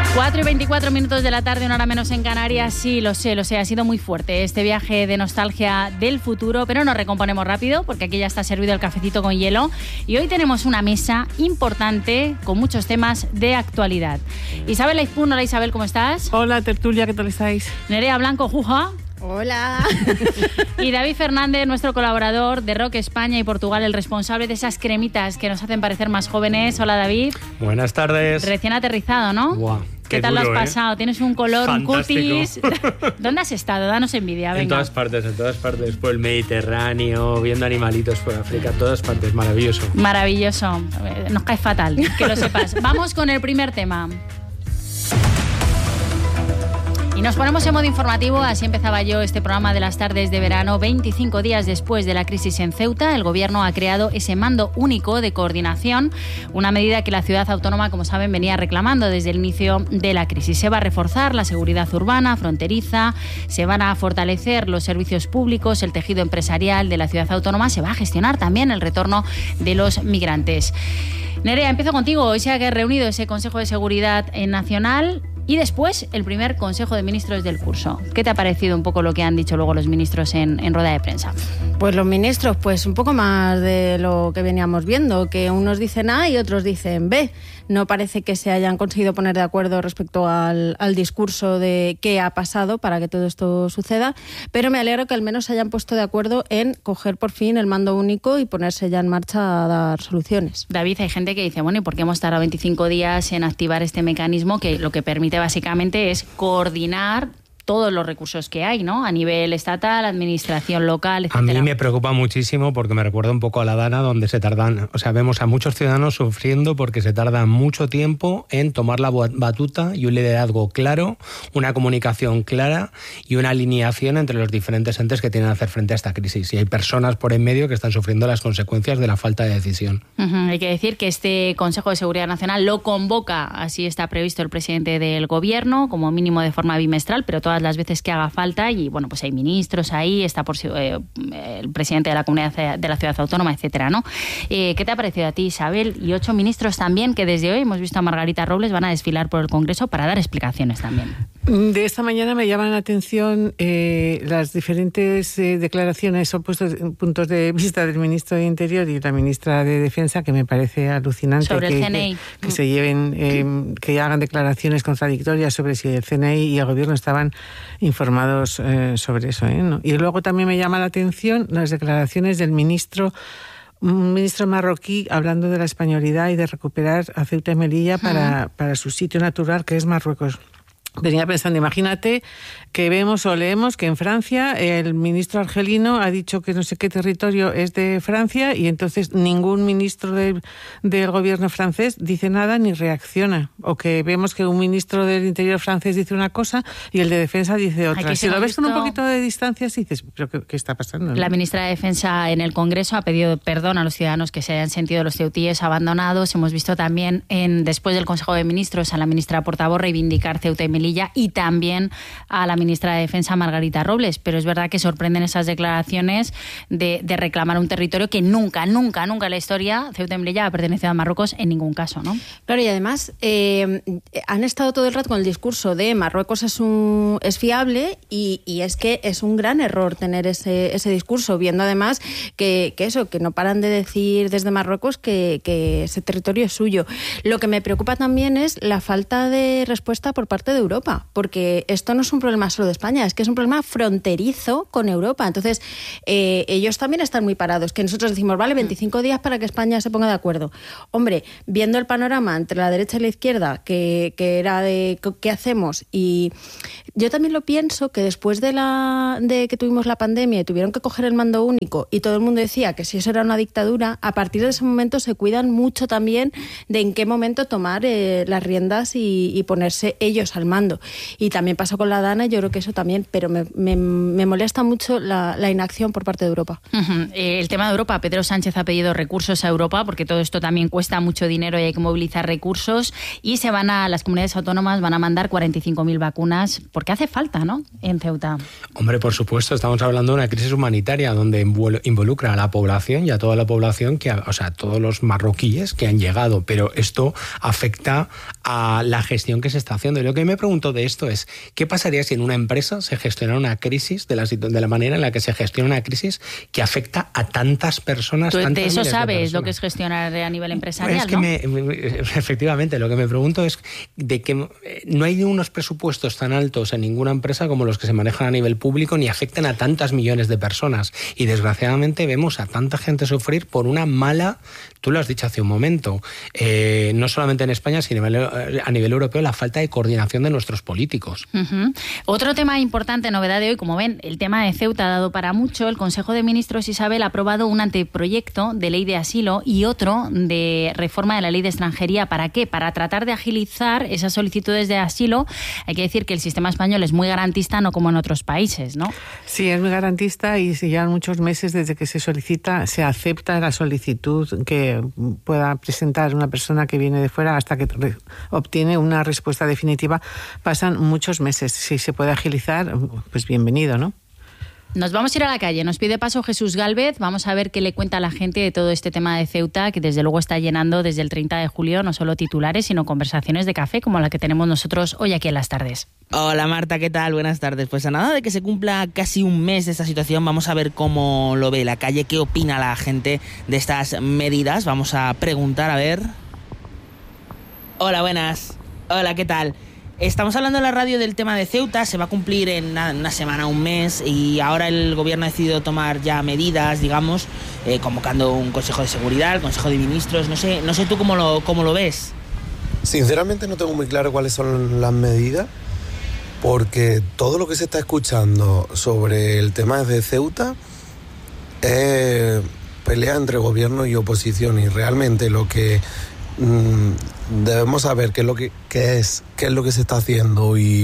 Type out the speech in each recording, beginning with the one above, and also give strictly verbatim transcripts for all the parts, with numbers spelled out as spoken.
cuatro y veinticuatro minutos de la tarde, una hora menos en Canarias. Sí, lo sé, lo sé, ha sido muy fuerte este viaje de nostalgia del futuro, pero nos recomponemos rápido porque aquí ya está servido el cafecito con hielo y hoy tenemos una mesa importante con muchos temas de actualidad. Isabel Aizpún, hola Isabel, ¿cómo estás? Hola tertulia, ¿qué tal estáis? Nerea Blanco, juja. Hola. Y David Fernández, nuestro colaborador de Rock España y Portugal, el responsable de esas cremitas que nos hacen parecer más jóvenes. Hola David. Buenas tardes. Recién aterrizado, ¿no? Buah, ¿Qué, qué tal duro, lo has pasado? ¿eh? Tienes un color, fantástico. un cutis. ¿Dónde has estado? Danos envidia, venga. En todas partes, en todas partes. Por el Mediterráneo, viendo animalitos por África, todas partes. Maravilloso. Maravilloso. Nos cae fatal, que lo sepas. Vamos con el primer tema. Y nos ponemos en modo informativo, así empezaba yo este programa de las tardes de verano. veinticinco días después de la crisis en Ceuta, el Gobierno ha creado ese mando único de coordinación, una medida que la ciudad autónoma, como saben, venía reclamando desde el inicio de la crisis. Se va a reforzar la seguridad urbana, fronteriza, se van a fortalecer los servicios públicos, el tejido empresarial de la ciudad autónoma, se va a gestionar también el retorno de los migrantes. Nerea, empiezo contigo. Hoy se ha reunido ese Consejo de Seguridad Nacional y después el primer Consejo de Ministros del curso. ¿Qué te ha parecido un poco lo que han dicho luego los ministros en, en rueda de prensa? Pues los ministros, pues un poco más de lo que veníamos viendo, que unos dicen A y otros dicen B. No parece que se hayan conseguido poner de acuerdo respecto al, al discurso de qué ha pasado para que todo esto suceda, pero me alegro que al menos se hayan puesto de acuerdo en coger por fin el mando único y ponerse ya en marcha a dar soluciones. David, hay gente que dice, bueno, ¿y por qué hemos tardado veinticinco días en activar este mecanismo que lo que permite básicamente es coordinar todos los recursos que hay, ¿no? A nivel estatal, administración local, etcétera. A mí me preocupa muchísimo porque me recuerda un poco a La Dana, donde se tardan, o sea, vemos a muchos ciudadanos sufriendo porque se tarda mucho tiempo en tomar la batuta y un liderazgo claro, una comunicación clara y una alineación entre los diferentes entes que tienen que hacer frente a esta crisis. Y hay personas por en medio que están sufriendo las consecuencias de la falta de decisión. Uh-huh. Hay que decir que este Consejo de Seguridad Nacional lo convoca, así está previsto el presidente del Gobierno, como mínimo de forma bimestral, pero todas las veces que haga falta y bueno, pues hay ministros ahí, está por eh, el presidente de la comunidad de la ciudad autónoma, etcétera, ¿no? Eh, ¿Qué te ha parecido a ti, Isabel? Y ocho ministros también que desde hoy hemos visto a Margarita Robles van a desfilar por el Congreso para dar explicaciones también. De esta mañana me llaman la atención eh, las diferentes eh, declaraciones o puestos, puntos de vista del ministro de Interior y la ministra de Defensa, que me parece alucinante. Sobre que, el C N I. Que, que se lleven, eh, que hagan declaraciones contradictorias sobre si el C N I y el Gobierno estaban informados eh, sobre eso, ¿eh? ¿No? Y luego también me llama la atención las declaraciones del ministro un ministro marroquí hablando de la españolidad y de recuperar a Ceuta y Melilla para, uh-huh. para su sitio natural, que es Marruecos. Venía pensando, imagínate que vemos o leemos que en Francia el ministro argelino ha dicho que no sé qué territorio es de Francia y entonces ningún ministro de, del gobierno francés dice nada ni reacciona. O que vemos que un ministro del Interior francés dice una cosa y el de Defensa dice otra. Aquí si lo ves visto... con un poquito de distancia, dices, ¿pero qué, qué está pasando? La ¿no? ministra de Defensa en el Congreso ha pedido perdón a los ciudadanos que se hayan sentido los ceutíes abandonados. Hemos visto también, en después del Consejo de Ministros, a la ministra portavoz reivindicar Ceuta y Melilla y también a la ministra de Defensa Margarita Robles, pero es verdad que sorprenden esas declaraciones de, de reclamar un territorio que nunca, nunca, nunca en la historia Ceuta y Melilla ha pertenecido a Marruecos en ningún caso, ¿no? Claro, y además eh, han estado todo el rato con el discurso de Marruecos es un es fiable y, y es que es un gran error tener ese, ese discurso, viendo además que, que eso, que no paran de decir desde Marruecos que, que ese territorio es suyo. Lo que me preocupa también es la falta de respuesta por parte de Europa, porque esto no es un problema solo de España, es que es un problema fronterizo con Europa. Entonces, eh, ellos también están muy parados, que nosotros decimos, vale, veinticinco días para que España se ponga de acuerdo. Hombre, viendo el panorama entre la derecha y la izquierda, que, que era de qué hacemos, y yo también lo pienso, que después de, la, de que tuvimos la pandemia y tuvieron que coger el mando único y todo el mundo decía que si eso era una dictadura, a partir de ese momento se cuidan mucho también de en qué momento tomar eh, las riendas y, y ponerse ellos al mando. informando. Y también pasó con la Dana, yo creo que eso también, pero me, me, me molesta mucho la, la inacción por parte de Europa. Uh-huh. Eh, el tema de Europa, Pedro Sánchez ha pedido recursos a Europa, porque todo esto también cuesta mucho dinero y hay que movilizar recursos, y se van a, las comunidades autónomas van a mandar cuarenta y cinco mil vacunas, porque hace falta, ¿no?, en Ceuta. Hombre, por supuesto, estamos hablando de una crisis humanitaria donde involucra a la población y a toda la población, que, o sea, a todos los marroquíes que han llegado, pero esto afecta a la gestión que se está haciendo. Y lo que me pregunto de esto es, ¿qué pasaría si en una empresa se gestionara una crisis de la, de la manera en la que se gestiona una crisis que afecta a tantas personas? Tú tantas de eso sabes de lo que es gestionar a nivel empresarial, es que ¿no? Me, me, efectivamente, lo que me pregunto es de que no hay unos presupuestos tan altos en ninguna empresa como los que se manejan a nivel público, ni afectan a tantas millones de personas. Y desgraciadamente vemos a tanta gente sufrir por una mala, tú lo has dicho hace un momento, eh, no solamente en España, sino a nivel europeo, la falta de coordinación de nuestros políticos. Uh-huh. Otro tema importante, novedad de hoy, como ven, el tema de Ceuta ha dado para mucho. El Consejo de Ministros, Isabel, ha aprobado un anteproyecto de ley de asilo y otro de reforma de la ley de extranjería. ¿Para qué? Para tratar de agilizar esas solicitudes de asilo. Hay que decir que el sistema español es muy garantista, no como en otros países, ¿no? Sí, es muy garantista y se llevan muchos meses desde que se solicita, se acepta la solicitud que pueda presentar una persona que viene de fuera hasta que re- obtiene una respuesta definitiva. Pasan muchos meses. Si se puede agilizar, pues bienvenido, ¿no? Nos vamos a ir a la calle. Nos pide paso Jesús Gálvez. Vamos a ver qué le cuenta a la gente de todo este tema de Ceuta, que desde luego está llenando desde el treinta de julio no solo titulares, sino conversaciones de café como la que tenemos nosotros hoy aquí en Las Tardes. Hola Marta, ¿qué tal? Buenas tardes. Pues a nada de que se cumpla casi un mes de esta situación, vamos a ver cómo lo ve la calle, qué opina la gente de estas medidas. Vamos a preguntar, a ver... Hola, buenas. Hola, ¿qué tal? Estamos hablando en la radio del tema de Ceuta, se va a cumplir en una, una semana, un mes, y ahora el gobierno ha decidido tomar ya medidas, digamos, eh, convocando un Consejo de Seguridad, el Consejo de Ministros. No sé, no sé tú cómo lo, cómo lo ves. Sinceramente no tengo muy claro cuáles son las medidas, porque todo lo que se está escuchando sobre el tema de Ceuta es pelea entre gobierno y oposición, y realmente lo que mmm, debemos saber qué es lo que qué es, qué es lo que se está haciendo y,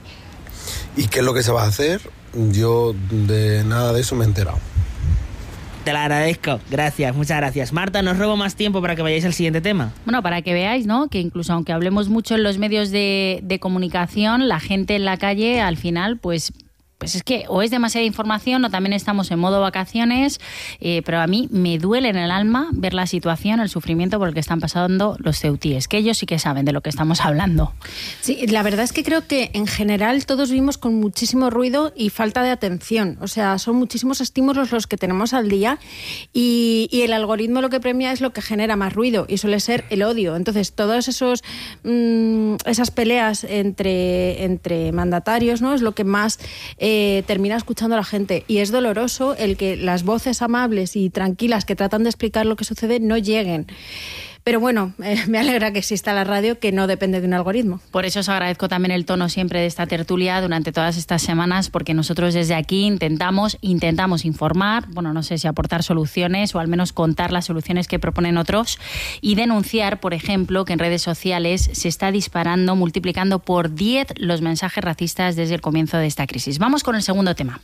y qué es lo que se va a hacer. Yo de nada de eso me he enterado. Te lo agradezco, gracias, muchas gracias. Marta, no os robo más tiempo para que vayáis al siguiente tema. Bueno, para que veáis, ¿no?, que incluso aunque hablemos mucho en los medios de, de comunicación, la gente en la calle al final, pues... Pues es que o es demasiada información o también estamos en modo vacaciones, eh, pero a mí me duele en el alma ver la situación, el sufrimiento por el que están pasando los ceutíes, que ellos sí que saben de lo que estamos hablando. Sí, la verdad es que creo que en general todos vivimos con muchísimo ruido y falta de atención. O sea, son muchísimos estímulos los que tenemos al día y, y el algoritmo lo que premia es lo que genera más ruido y suele ser el odio. Entonces, todas esos mmm, esas peleas entre, entre mandatarios, ¿no?, es lo que más... Eh, termina escuchando a la gente, y es doloroso el que las voces amables y tranquilas que tratan de explicar lo que sucede no lleguen. Pero bueno, eh, me alegra que exista la radio, que no depende de un algoritmo. Por eso os agradezco también el tono siempre de esta tertulia durante todas estas semanas, porque nosotros desde aquí intentamos, intentamos informar, bueno, no sé si aportar soluciones o al menos contar las soluciones que proponen otros y denunciar, por ejemplo, que en redes sociales se está disparando, multiplicando por diez los mensajes racistas desde el comienzo de esta crisis. Vamos con el segundo tema.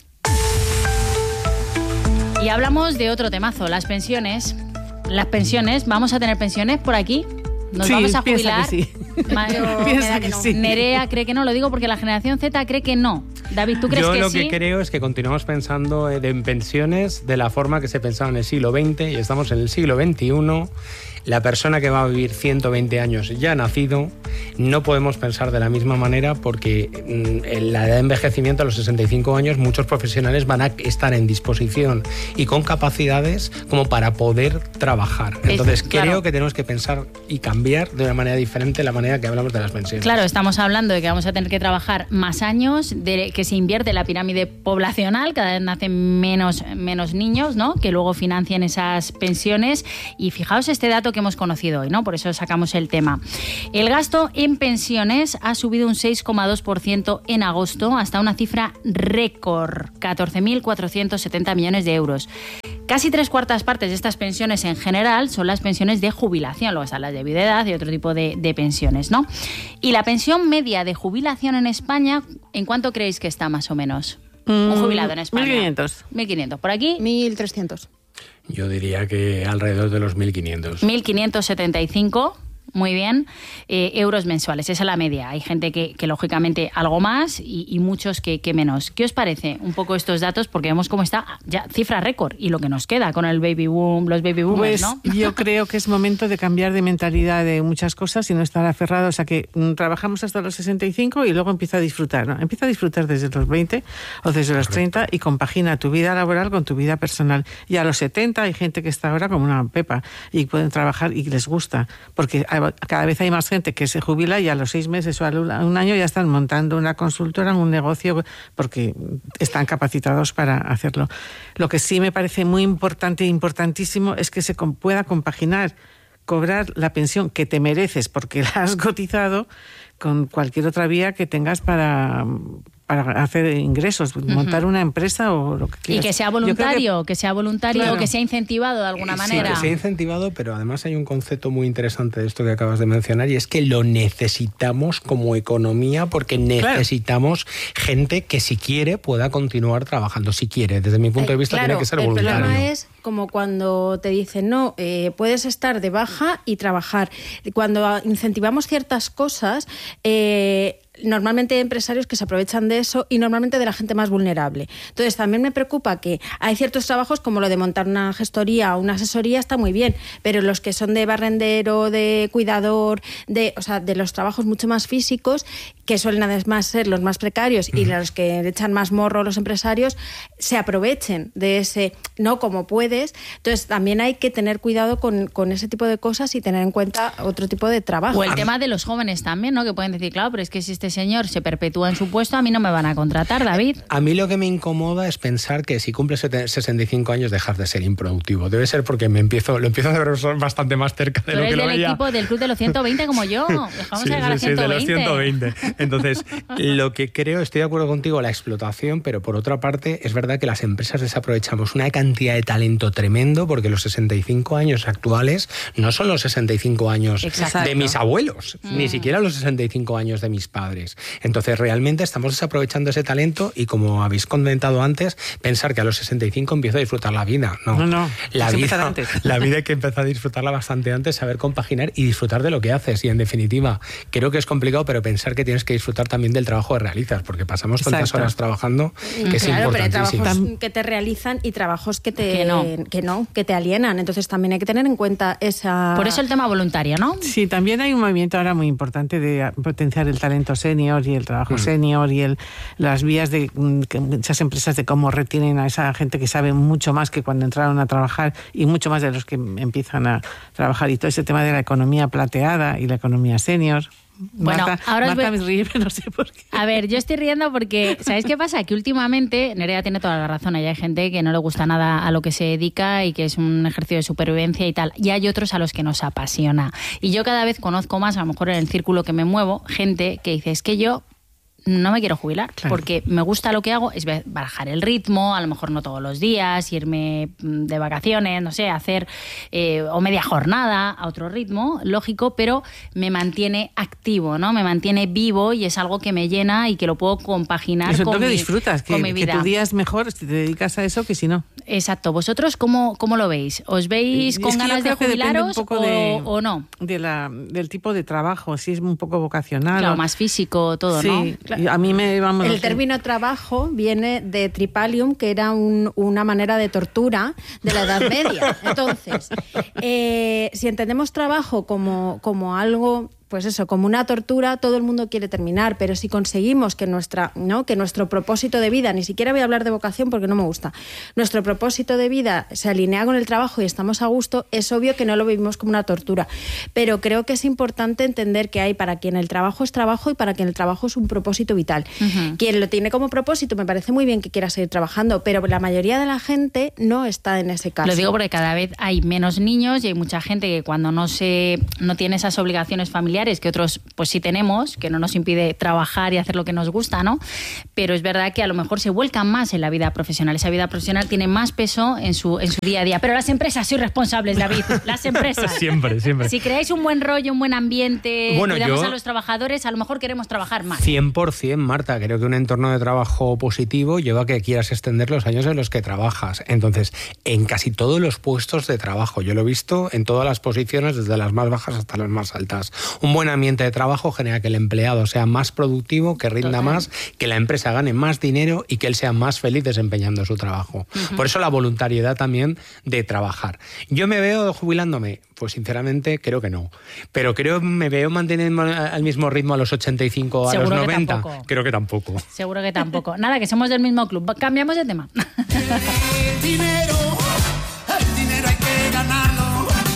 Y hablamos de otro temazo, las pensiones. Las pensiones, ¿vamos a tener pensiones por aquí? ¿Nos sí, vamos a jubilar? Que sí. Yo, piensa que no. sí. Nerea cree que no, lo digo porque la generación Z cree que no. David, ¿tú crees Yo que lo sí? que creo es que continuamos pensando en pensiones de la forma que se pensaba en el siglo veinte y estamos en el siglo veintiuno. La persona que va a vivir ciento veinte años ya ha nacido. No podemos pensar de la misma manera porque en la edad de envejecimiento, a los sesenta y cinco años, muchos profesionales van a estar en disposición y con capacidades como para poder trabajar. Entonces, es, creo claro. que tenemos que pensar y cambiar de una manera diferente la manera que hablamos de las pensiones. Claro, estamos hablando de que vamos a tener que trabajar más años, de que se invierte la pirámide poblacional, cada vez nacen menos, menos niños, ¿no?, que luego financian esas pensiones. Y fijaos este dato que hemos conocido hoy, ¿no?, por eso sacamos el tema. El gasto en pensiones ha subido un seis coma dos por ciento en agosto hasta una cifra récord, catorce mil cuatrocientos setenta millones de euros. Casi tres cuartas partes de estas pensiones en general son las pensiones de jubilación, luego están las de viudedad y otro tipo de, de pensiones, ¿no? Y la pensión media de jubilación en España, ¿en cuánto creéis que está más o menos? Mm, un jubilado en España. mil quinientos. mil quinientos. ¿Por aquí? mil trescientos. Yo diría que alrededor de los mil quinientos. mil quinientos setenta y cinco. Muy bien, eh, euros mensuales, esa es la media. Hay gente que, que lógicamente algo más y, y muchos que, que menos. ¿Qué os parece un poco estos datos? Porque vemos cómo está ya cifra récord y lo que nos queda con el baby boom, los baby boomers, Pues ¿no? yo creo que es momento de cambiar de mentalidad de muchas cosas y no estar aferrados a que mm, trabajamos hasta los sesenta y cinco y luego empieza a disfrutar, ¿no? Empieza a disfrutar desde los veinte o desde los treinta y compagina tu vida laboral con tu vida personal. Y a los setenta hay gente que está ahora como una pepa y pueden trabajar y les gusta, porque cada vez hay más gente que se jubila y a los seis meses o a un año ya están montando una consultora, un negocio, porque están capacitados para hacerlo. Lo que sí me parece muy importante e importantísimo es que se pueda compaginar, cobrar la pensión que te mereces porque la has cotizado con cualquier otra vía que tengas para... para hacer ingresos, montar uh-huh. una empresa o lo que quieras. Y que sea voluntario, que, que sea voluntario claro. o que sea incentivado de alguna manera. Sí, que sea incentivado, pero además hay un concepto muy interesante de esto que acabas de mencionar y es que lo necesitamos como economía porque necesitamos claro. gente que si quiere pueda continuar trabajando, si quiere. Desde mi punto de vista claro, tiene que ser el voluntario. El problema es como cuando te dicen, no, eh, puedes estar de baja y trabajar. Cuando incentivamos ciertas cosas... Eh, normalmente hay empresarios que se aprovechan de eso y normalmente de la gente más vulnerable. Entonces también me preocupa que hay ciertos trabajos como lo de montar una gestoría o una asesoría está muy bien, pero los que son de barrendero, de cuidador, de, o sea, de los trabajos mucho más físicos, que suelen además ser los más precarios y los que le echan más morro a los empresarios, se aprovechen de ese no como puedes. Entonces también hay que tener cuidado con, con ese tipo de cosas y tener en cuenta otro tipo de trabajo. O el tema de los jóvenes también, ¿no? Que pueden decir, claro, pero es que si este señor se perpetúa en su puesto, a mí no me van a contratar, David. A mí lo que me incomoda es pensar que si cumples sesenta y cinco años dejas de ser improductivo. Debe ser porque me empiezo, lo empiezo a ver bastante más cerca de Tú lo que lo veía. Tú eres del equipo del club de los ciento veinte como yo. Dejamos sí, llegar a sí, ciento veinte. Sí, de los ciento veinte. Entonces, lo que creo, estoy de acuerdo contigo, la explotación, pero por otra parte es verdad que las empresas desaprovechamos una cantidad de talento tremendo porque los sesenta y cinco años actuales no son los sesenta y cinco años Exacto. de mis abuelos, mm. ni siquiera los sesenta y cinco años de mis padres. Entonces, realmente estamos desaprovechando ese talento y, como habéis comentado antes, pensar que a los sesenta y cinco empiezo a disfrutar la vida. No, no, no la vida, antes. la vida hay que empezar a disfrutarla bastante antes, saber compaginar y disfrutar de lo que haces. Y, en definitiva, creo que es complicado, pero pensar que tienes que disfrutar también del trabajo que realizas, porque pasamos Exacto. tantas horas trabajando que claro, es importantísimo. Pero hay trabajos que te realizan y trabajos que te que no. que no, que te alienan. Entonces también hay que tener en cuenta esa... Por eso el tema voluntario, ¿no? Sí, también hay un movimiento ahora muy importante de potenciar el talento senior y el trabajo mm. senior y el, las vías de que muchas empresas de cómo retienen a esa gente que sabe mucho más que cuando entraron a trabajar y mucho más de los que empiezan a trabajar, y todo ese tema de la economía plateada y la economía senior. Bueno, Marta, ahora os Marta voy... me ríe, pero no sé por qué. A ver, yo estoy riendo porque, ¿sabéis qué pasa? Que últimamente, Nerea tiene toda la razón, hay gente que no le gusta nada a lo que se dedica y que es un ejercicio de supervivencia y tal, y hay otros a los que nos apasiona. Y yo cada vez conozco más, a lo mejor en el círculo que me muevo, gente que dice, es que yo no me quiero jubilar, claro. porque me gusta lo que hago, es barajar el ritmo, a lo mejor no todos los días, irme de vacaciones, no sé, hacer eh, o media jornada a otro ritmo, lógico, pero me mantiene activo, ¿no? Me mantiene vivo y es algo que me llena y que lo puedo compaginar eso con, que mi, disfrutas, con que, mi vida. Que tu día es mejor si te dedicas a eso que si no. Exacto. ¿Vosotros cómo, cómo lo veis? ¿Os veis con ganas de jubilaros o, de, o no? De la, del tipo de trabajo, si es un poco vocacional. Claro, o... más físico, todo, sí, ¿no? Claro. A mí me vamos. El término trabajo viene de tripalium, que era un, una manera de tortura de la Edad Media. Entonces, eh, si entendemos trabajo como, como algo pues eso, como una tortura, todo el mundo quiere terminar, pero si conseguimos que nuestra, ¿no? que nuestro propósito de vida, ni siquiera voy a hablar de vocación porque no me gusta, nuestro propósito de vida se alinea con el trabajo y estamos a gusto, es obvio que no lo vivimos como una tortura. Pero creo que es importante entender que hay para quien el trabajo es trabajo y para quien el trabajo es un propósito vital. Uh-huh. Quien lo tiene como propósito, me parece muy bien que quiera seguir trabajando, pero la mayoría de la gente no está en ese caso. Lo digo porque cada vez hay menos niños y hay mucha gente que cuando no se no tiene esas obligaciones familiares que otros pues sí tenemos, que no nos impide trabajar y hacer lo que nos gusta, ¿no? Pero es verdad que a lo mejor se vuelcan más en la vida profesional. Esa vida profesional tiene más peso en su, en su día a día. Pero las empresas sois responsables, David. Las empresas. Siempre, siempre. Si creáis un buen rollo, un buen ambiente, bueno, cuidamos yo, a los trabajadores, a lo mejor queremos trabajar más. cien por ciento, Marta. Creo que un entorno de trabajo positivo lleva a que quieras extender los años en los que trabajas. Entonces, en casi todos los puestos de trabajo, yo lo he visto en todas las posiciones, desde las más bajas hasta las más altas. Un buen ambiente de trabajo genera que el empleado sea más productivo, que rinda Total. más, que la empresa gane más dinero y que él sea más feliz desempeñando su trabajo. Uh-huh. Por eso la voluntariedad también de trabajar. ¿Yo me veo jubilándome? Pues sinceramente creo que no. Pero creo me veo manteniendo al mismo ritmo a los ochenta y cinco, a Seguro los noventa. Que creo que tampoco. Seguro que tampoco. Nada, que somos del mismo club. Cambiamos de tema. El dinero, el dinero hay que ganarlo.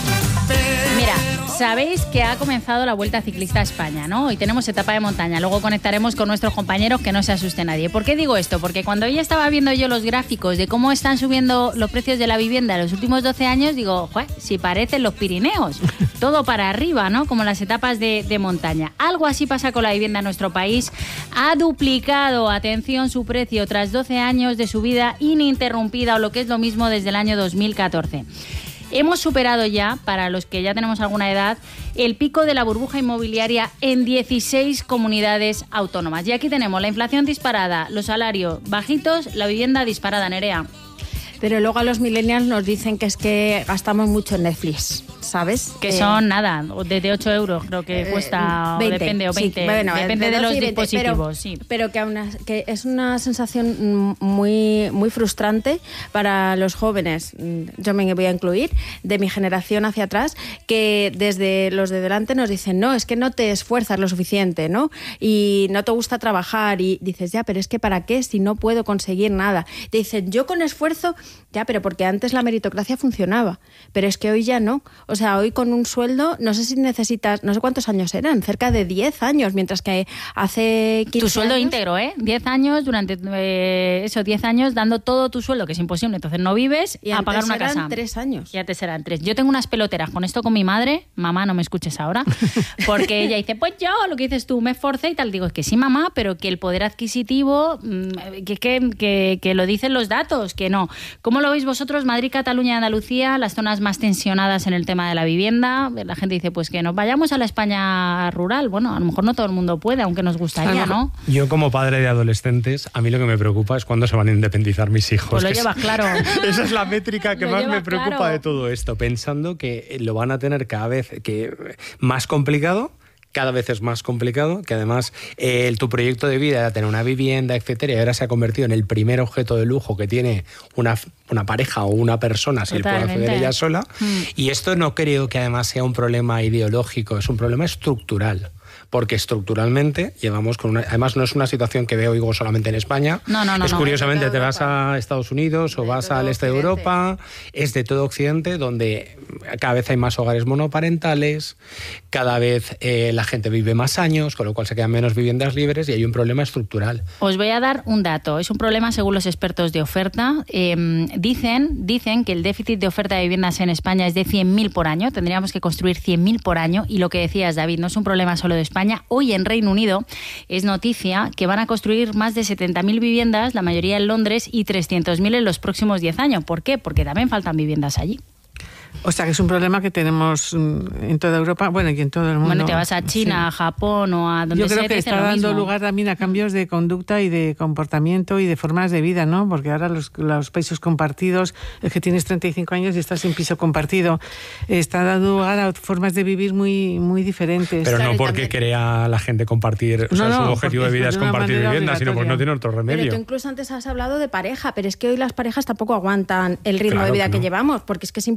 Mira, sabéis que ha comenzado la Vuelta Ciclista a España, ¿no? Hoy tenemos etapa de montaña. Luego conectaremos con nuestros compañeros, que no se asuste nadie. ¿Por qué digo esto? Porque cuando hoy estaba viendo yo los gráficos de cómo están subiendo los precios de la vivienda en los últimos doce años, digo, ¡jue! Si parecen los Pirineos. Todo para arriba, ¿no? Como las etapas de, de montaña. Algo así pasa con la vivienda en nuestro país. Ha duplicado, atención, su precio tras doce años de subida ininterrumpida, o lo que es lo mismo desde el año dos mil catorce. Hemos superado ya, para los que ya tenemos alguna edad, el pico de la burbuja inmobiliaria en dieciséis comunidades autónomas. Y aquí tenemos la inflación disparada, los salarios bajitos, la vivienda disparada, Nerea. Pero luego a los millennials nos dicen que es que gastamos mucho en Netflix, ¿sabes? Que eh, son nada, desde ocho euros creo que eh, cuesta, veinte, o depende, o veinte, sí, bueno, depende de los veinte, dispositivos. Pero, sí. pero que, una, que es una sensación muy, muy frustrante para los jóvenes, yo me voy a incluir, de mi generación hacia atrás, que desde los de delante nos dicen, no, es que no te esfuerzas lo suficiente, ¿no? Y no te gusta trabajar, y dices, ya, pero es que ¿para qué si no puedo conseguir nada? Te dicen, yo con esfuerzo... Ya, pero porque antes la meritocracia funcionaba, pero es que hoy ya no. O sea, hoy con un sueldo, no sé si necesitas, no sé cuántos años eran, cerca de diez años, mientras que hace quince Tu sueldo años, íntegro, ¿eh? diez años, durante eh, eso, diez años dando todo tu sueldo, que es imposible. Entonces no vives y a pagar una eran casa. tres años. Y antes eran tres. Yo tengo unas peloteras con esto con mi madre, mamá, no me escuches ahora, porque ella dice, pues yo, lo que dices tú, me esforcé y tal. Digo, es que sí, mamá, pero que el poder adquisitivo, que, que, que, que lo dicen los datos, que no. ¿Cómo lo veis vosotros? Madrid, Cataluña y Andalucía, las zonas más tensionadas en el tema de la vivienda. La gente dice, pues que nos vayamos a la España rural. Bueno, a lo mejor no todo el mundo puede, aunque nos gustaría, ¿no? Yo, como padre de adolescentes, a mí lo que me preocupa es cuándo se van a independizar mis hijos. Pues lo llevas es, claro. Esa es la métrica que lo más me preocupa claro. de todo esto, pensando que lo van a tener cada vez que más complicado. Cada vez es más complicado, que además eh, tu proyecto de vida era tener una vivienda, etcétera, y ahora se ha convertido en el primer objeto de lujo que tiene una, una pareja o una persona, si él puede acceder ella sola. Mm. Y esto no creo que además sea un problema ideológico, es un problema estructural. Porque estructuralmente llevamos con una... Además, no es una situación que veo, digo, solamente en España. No, no, no. Es no, curiosamente, no, te vas a Estados Unidos o vas al este de Europa, es de todo Occidente, donde cada vez hay más hogares monoparentales, cada vez eh, la gente vive más años, con lo cual se quedan menos viviendas libres y hay un problema estructural. Os voy a dar un dato. Es un problema según los expertos de oferta. Eh, dicen, dicen que el déficit de oferta de viviendas en España es de cien mil por año. Tendríamos que construir cien mil por año. Y lo que decías, David, no es un problema solo de España. Hoy en Reino Unido es noticia que van a construir más de setenta mil viviendas, la mayoría en Londres, y trescientos mil en los próximos diez años. ¿Por qué? Porque también faltan viviendas allí. O sea, que es un problema que tenemos en toda Europa, bueno, y en todo el mundo. Bueno, te vas a China, sí. a Japón o a donde sea. Yo creo sea, que está dando mismo. lugar también a cambios de conducta y de comportamiento y de formas de vida, ¿no? Porque ahora los, los pisos compartidos, es que tienes treinta y cinco años y estás en piso compartido, está dando lugar a formas de vivir muy, muy diferentes. Pero claro, no porque crea la gente compartir, o sea, no, no, su objetivo de vida es compartir vivienda, sino porque no tiene otro remedio. Pero tú incluso antes has hablado de pareja, pero es que hoy las parejas tampoco aguantan el ritmo claro de vida que, que no. llevamos, porque es que es imposible.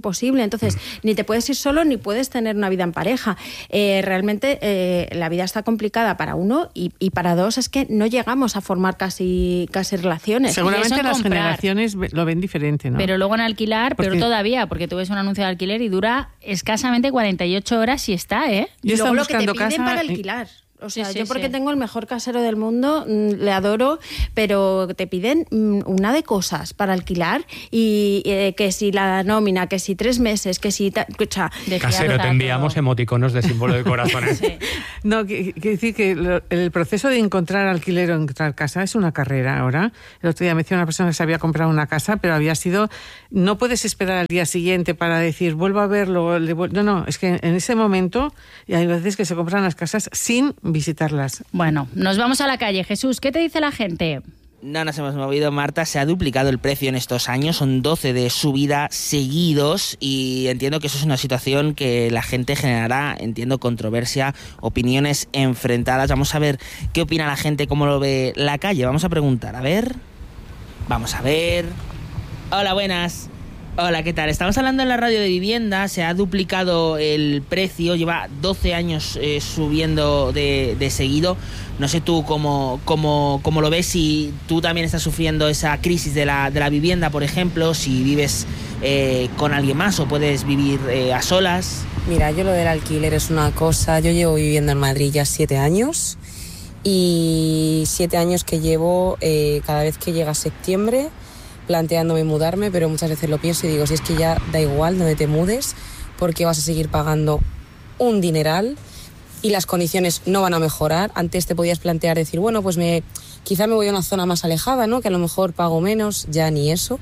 Entonces, ni te puedes ir solo ni puedes tener una vida en pareja. Eh, realmente eh, la vida está complicada para uno y, y para dos es que no llegamos a formar casi, casi relaciones. Seguramente las comprar. generaciones lo ven diferente, ¿no? Pero luego en alquilar, Porque... peor todavía, porque tú ves un anuncio de alquiler y dura escasamente cuarenta y ocho horas y está, ¿eh? Y Yo luego estaba lo que te buscando piden casa para y- alquilar. O sea, Sí, sí, yo porque sí. tengo el mejor casero del mundo, mm, le adoro, pero te piden mm, una de cosas para alquilar y eh, que si la nómina, que si tres meses, que si... ta- Escucha, De Casero, fianza, te enviamos todo. emoticonos de símbolo de corazones. Sí. No, quiero decir que lo- el proceso de encontrar alquiler o encontrar casa es una carrera ahora. El otro día me decía una persona que se había comprado una casa, pero había sido... No puedes esperar al día siguiente para decir, vuelvo a verlo. le vuel-". No, no, es que en ese momento, y hay veces que se compran las casas sin visitarlas. Bueno, nos vamos a la calle. Jesús, ¿qué te dice la gente? No nos hemos movido, Marta. Se ha duplicado el precio en estos años. Son doce de subida seguidos y entiendo que eso es una situación que la gente generará, entiendo, controversia, opiniones enfrentadas. Vamos a ver qué opina la gente, cómo lo ve la calle. Vamos a preguntar, a ver. Vamos a ver. Hola, buenas. Hola, ¿qué tal? Estamos hablando en la radio de vivienda, se ha duplicado el precio, lleva doce años eh, subiendo de, de seguido. No sé tú cómo, cómo, cómo lo ves, si tú también estás sufriendo esa crisis de la, de la vivienda, por ejemplo, si vives eh, con alguien más o puedes vivir eh, a solas. Mira, yo lo del alquiler es una cosa, yo llevo viviendo en Madrid ya siete años y siete años que llevo eh, cada vez que llega septiembre planteándome mudarme, pero muchas veces lo pienso y digo, si es que ya da igual donde te mudes, porque vas a seguir pagando un dineral y las condiciones no van a mejorar. Antes te podías plantear decir, bueno, pues me, quizá me voy a una zona más alejada, ¿no? Que a lo mejor pago menos, ya ni eso.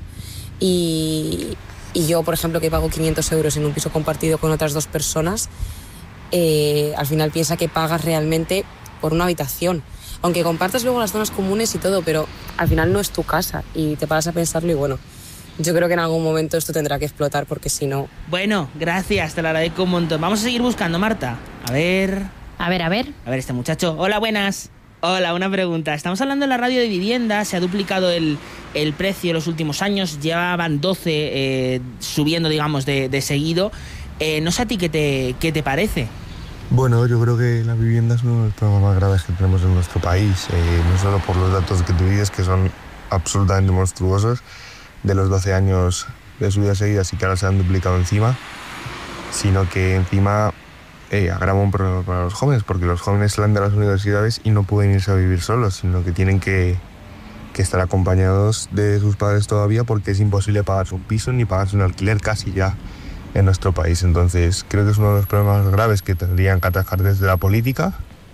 Y, y yo, por ejemplo, que pago quinientos euros en un piso compartido con otras dos personas, eh, al final piensa que pagas realmente por una habitación. Aunque compartas luego las zonas comunes y todo, pero al final no es tu casa y te paras a pensarlo y bueno, yo creo que en algún momento esto tendrá que explotar porque si no... Bueno, gracias, te lo agradezco un montón. Vamos a seguir buscando, Marta. A ver... A ver, a ver. A ver, este muchacho. Hola, buenas. Hola, una pregunta. Estamos hablando en la radio de vivienda, se ha duplicado el, el precio en los últimos años, llevaban doce eh, subiendo, digamos, de, de seguido. Eh, no sé a ti qué te, qué te parece. Bueno, yo creo que la vivienda es uno de los problemas más graves que tenemos en nuestro país, eh, no solo por los datos que tú dices, que son absolutamente monstruosos, de los doce años de subidas seguidas y que ahora se han duplicado encima, sino que encima eh, agrava un problema para los jóvenes, porque los jóvenes salen de las universidades y no pueden irse a vivir solos, sino que tienen que, que estar acompañados de sus padres todavía porque es imposible pagarse un piso ni pagarse un alquiler casi ya en nuestro país. Entonces creo que es uno de los problemas más graves que tendrían que atacar desde la política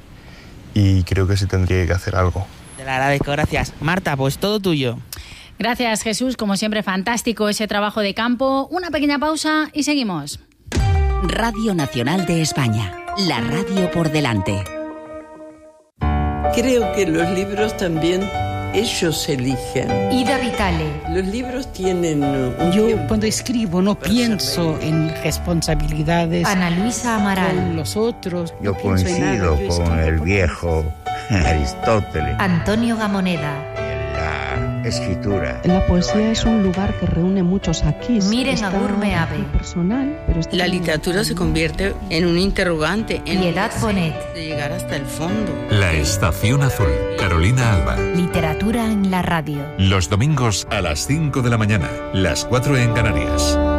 y creo que se tendría que hacer algo. Te lo agradezco, gracias. Marta, pues todo tuyo. Gracias, Jesús. Como siempre, fantástico ese trabajo de campo. Una pequeña pausa y seguimos. Radio Nacional de España. La radio por delante. Creo que los libros también ellos eligen. Ida Vitale. Los libros tienen un Yo tiempo. cuando escribo no pienso en responsabilidades Ana Luisa Amaral. con los otros. Yo no pienso en nada. coincido Yo con escribo el porque- viejo Aristóteles. Antonio Gamoneda. La escritura. La poesía es un lugar que reúne muchos aquí. Miren Está Agurme Ave. muy personal, pero está La también- literatura se convierte en un interrogante, en Piedad Bonet. de llegar hasta el fondo. La Estación Azul, Carolina Alba. Literatura en la radio. Los domingos a las cinco de la mañana, las cuatro en Canarias.